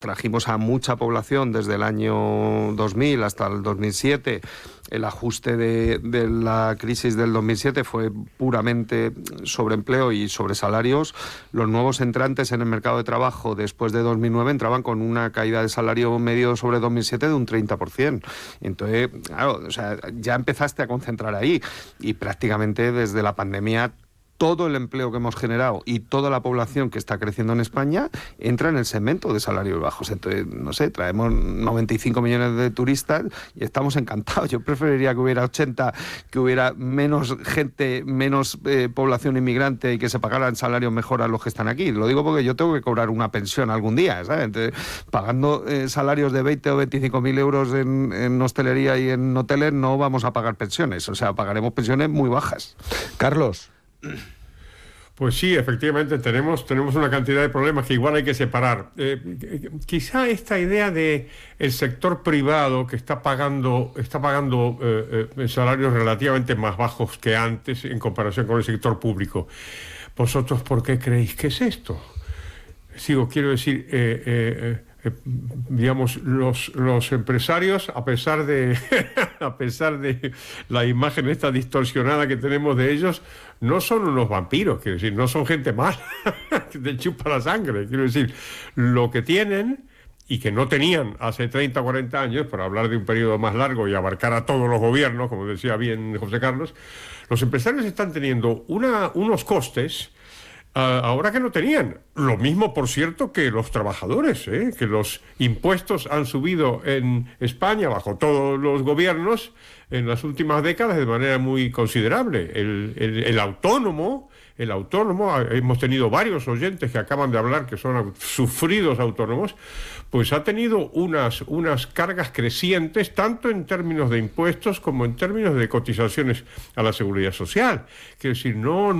trajimos a mucha población desde el año 2000 hasta el 2007. El ajuste de la crisis del 2007 fue puramente sobre empleo y sobre salarios. Los nuevos entrantes en el mercado de trabajo después de 2009 entraban con una caída de salario medio sobre 2007 de un 30%. Entonces, claro, o sea, ya empezaste a concentrar ahí y prácticamente desde la pandemia todo el empleo que hemos generado y toda la población que está creciendo en España entra en el segmento de salarios bajos. Entonces, no sé, traemos 95 millones de turistas y estamos encantados. Yo preferiría que hubiera 80, que hubiera menos gente, menos población inmigrante y que se pagaran salarios mejor a los que están aquí. Lo digo porque yo tengo que cobrar una pensión algún día, ¿sabes? Entonces, pagando salarios de 20 o 25 mil euros en hostelería y en hoteles no vamos a pagar pensiones. O sea, pagaremos pensiones muy bajas. Carlos. Pues sí, efectivamente tenemos una cantidad de problemas que igual hay que separar. Quizá esta idea de el sector privado que está pagando salarios relativamente más bajos que antes en comparación con el sector público. ¿Vosotros por qué creéis que es esto? Quiero decir, digamos, los empresarios, a pesar de la imagen esta distorsionada que tenemos de ellos, no son unos vampiros, quiero decir, no son gente mala que te chupa la sangre, quiero decir, lo que tienen y que no tenían hace 30 o 40 años, para hablar de un periodo más largo y abarcar a todos los gobiernos, como decía bien José Carlos, los empresarios están teniendo unos costes ahora que no tenían. Lo mismo, por cierto, que los trabajadores, que los impuestos han subido en España bajo todos los gobiernos en las últimas décadas de manera muy considerable. El autónomo, hemos tenido varios oyentes que acaban de hablar que son sufridos autónomos, pues ha tenido unas cargas crecientes tanto en términos de impuestos como en términos de cotizaciones a la seguridad social. Quiero decir,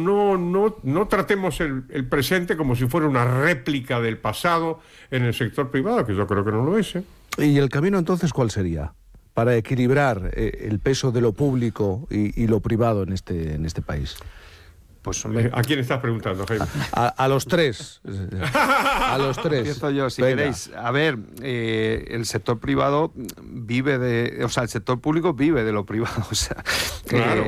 no tratemos el presente como si fuera una réplica del pasado en el sector privado, que yo creo que no lo es. ¿Y el camino entonces cuál sería para equilibrar el peso de lo público y lo privado en este país? Pues, ¿a quién estás preguntando, Jaime? A los tres. A los tres. Empiezo yo, si queréis. A ver, el sector privado vive el sector público vive de lo privado. O sea, claro.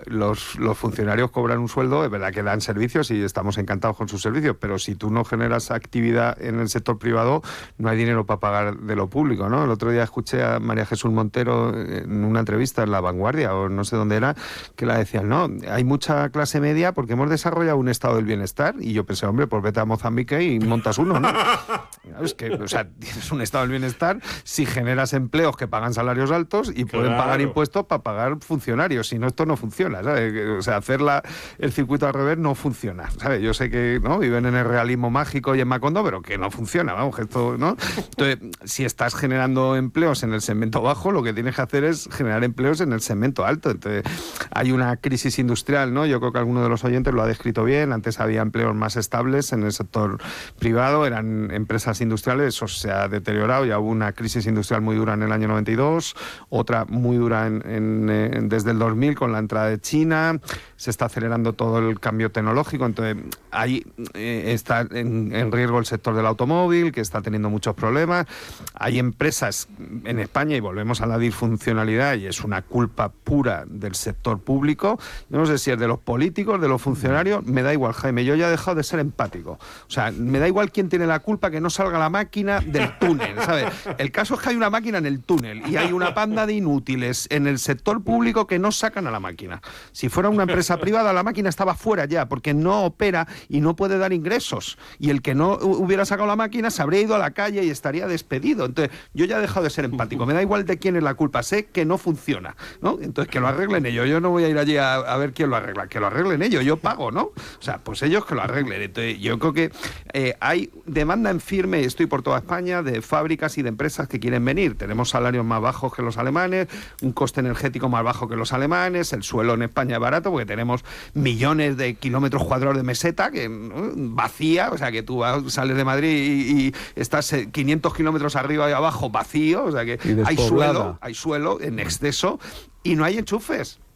Los funcionarios cobran un sueldo, es verdad que dan servicios y estamos encantados con sus servicios, pero si tú no generas actividad en el sector privado, no hay dinero para pagar de lo público, ¿no? El otro día escuché a María Jesús Montero en una entrevista en La Vanguardia, o no sé dónde era, que la decían, no, hay mucha clase media porque hemos desarrollado un estado del bienestar, y yo pensé, hombre, pues vete a Mozambique y montas uno, ¿no? Es que, o sea, tienes un estado del bienestar si generas empleos que pagan salarios altos y pueden pagar impuestos para pagar funcionarios, si no, esto no funciona, ¿sabes? O sea, hacer el circuito al revés no funciona, ¿sabes? Yo sé que no viven en el realismo mágico y en Macondo, pero que no funciona, vamos, que esto, ¿no? Entonces, si estás generando empleos en el segmento bajo, lo que tienes que hacer es generar empleos en el segmento alto. Entonces, hay una crisis industrial, ¿no? Yo creo que alguno de los oyentes lo ha descrito bien. Antes había empleos más estables en el sector privado, eran empresas industriales, eso se ha deteriorado, ya hubo una crisis industrial muy dura en el año 92, otra muy dura desde el 2000 con la entrada de China, se está acelerando todo el cambio tecnológico, entonces ahí está en riesgo el sector del automóvil, que está teniendo muchos problemas. Hay empresas en España, y volvemos a la disfuncionalidad, y es una culpa pura del sector público. Yo no sé si es de los políticos, de los funcionarios, me da igual, Jaime, yo ya he dejado de ser empático. O sea, me da igual quién tiene la culpa, que no salga la máquina del túnel, ¿sabes? El caso es que hay una máquina en el túnel y hay una panda de inútiles en el sector público que no sacan a la máquina. Si fuera una empresa privada, la máquina estaba fuera ya, porque no opera y no puede dar ingresos. Y el que no hubiera sacado la máquina se habría ido a la calle y estaría despedido. Entonces, yo ya he dejado de ser empático. Me da igual de quién es la culpa. Sé que no funciona, ¿no? Entonces, que lo arreglen ellos. Yo no voy a ir allí a ver quién lo arregla. Que lo arreglen ellos. Yo pago, ¿no? O sea, pues ellos que lo arreglen. Entonces, yo creo que hay demanda en firme, y estoy por toda España, de fábricas y de empresas que quieren venir. Tenemos salarios más bajos que los alemanes, un coste energético más bajo que los alemanes, el suelo en España es barato porque tenemos millones de kilómetros cuadrados de meseta que vacía, o sea, que tú sales de Madrid y estás 500 kilómetros arriba y abajo vacío, o sea que hay suelo en exceso y no hay enchufes.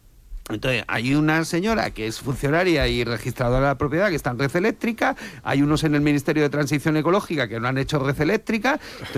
Entonces, hay una señora que es funcionaria y registradora de la propiedad que está en red eléctrica, hay unos en el Ministerio de Transición Ecológica que no han hecho red eléctrica.